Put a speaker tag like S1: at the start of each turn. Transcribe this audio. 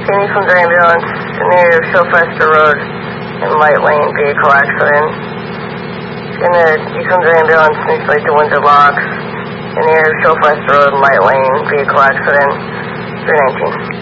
S1: from the ambulance near Sylvester Road in Light Lane, vehicle accident. From the ambulance near to Windsor Locks near Sylvester Road in Light Lane, vehicle accident, 319.